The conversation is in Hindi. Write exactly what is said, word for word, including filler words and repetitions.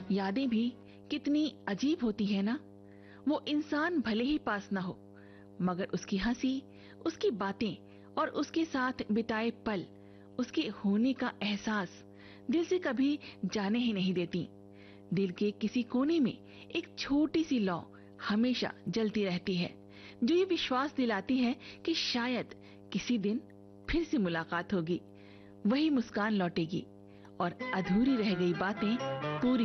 यादें भी कितनी अजीब होती है ना। वो इंसान भले ही पास ना हो, मगर उसकी हंसी, उसकी बातें और उसके साथ बिताए पल, उसके होने का एहसास दिल से कभी जाने ही नहीं देती। दिल के किसी कोने में एक छोटी सी लौ हमेशा जलती रहती है, जो ये विश्वास दिलाती है कि शायद किसी दिन फिर से मुलाकात होगी, वही मुस्कान लौटेगी और अधूरी रह गई बातें पूरी